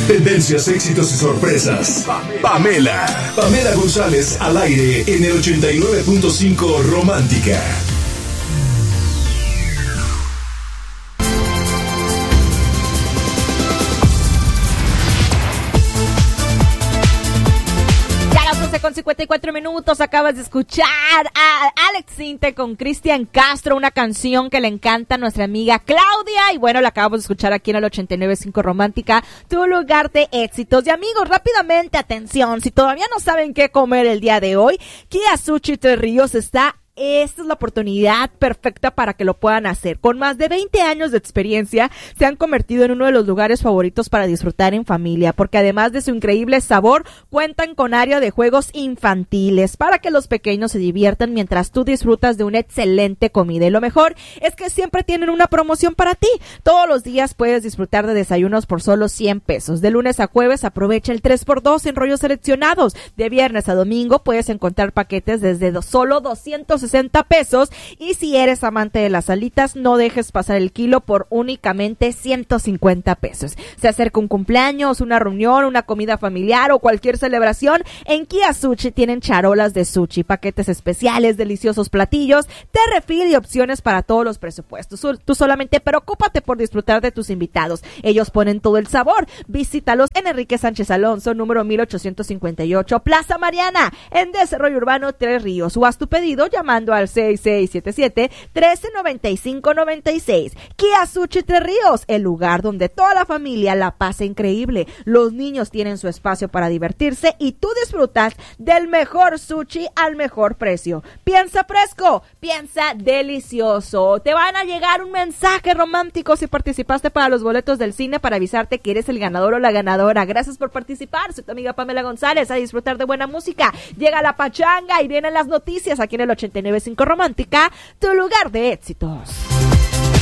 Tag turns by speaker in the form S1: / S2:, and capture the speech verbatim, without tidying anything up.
S1: Tendencias, éxitos y sorpresas. Pamela. Pamela González al aire en el ochenta y nueve punto cinco Romántica.
S2: Con cincuenta y cuatro minutos acabas de escuchar a Alex Sinte con Cristian Castro, una canción que le encanta a nuestra amiga Claudia, y bueno, la acabamos de escuchar aquí en el ochenta y nueve punto cinco Romántica, tu lugar de éxitos. Y amigos, rápidamente, atención, si todavía no saben qué comer el día de hoy, Kia Sushi Tres Ríos está... Esta es la oportunidad perfecta para que lo puedan hacer. Con más de veinte años de experiencia, se han convertido en uno de los lugares favoritos para disfrutar en familia, porque además de su increíble sabor, cuentan con área de juegos infantiles para que los pequeños se diviertan mientras tú disfrutas de una excelente comida. Y lo mejor es que siempre tienen una promoción para ti. Todos los días puedes disfrutar de desayunos por solo cien pesos. De lunes a jueves aprovecha el tres por dos en rollos seleccionados. De viernes a domingo puedes encontrar paquetes desde do- solo doscientos sesenta pesos, y si eres amante de las alitas, no dejes pasar el kilo por únicamente ciento cincuenta pesos. Se acerca un cumpleaños, una reunión, una comida familiar o cualquier celebración, en Kia Sushi tienen charolas de sushi, paquetes especiales, deliciosos platillos, té refill y opciones para todos los presupuestos. Tú solamente preocúpate por disfrutar de tus invitados. Ellos ponen todo el sabor. Visítalos en Enrique Sánchez Alonso, número mil ochocientos cincuenta y ocho, Plaza Mariana, en Desarrollo Urbano Tres Ríos, o haz tu pedido llamando al seis seis siete siete, uno tres nueve cinco nueve seis. Kia Sushi Tres Ríos, el lugar donde toda la familia la pasa increíble. Los niños tienen su espacio para divertirse y tú disfrutas del mejor sushi al mejor precio. Piensa fresco, piensa delicioso. Te van a llegar un mensaje romántico si participaste para los boletos del cine, para avisarte que eres el ganador o la ganadora. Gracias por participar. Soy tu amiga Pamela González, a disfrutar de buena música. Llega la pachanga y vienen las noticias aquí en el ochenta y nueve punto cinco Romántica, tu lugar de éxitos.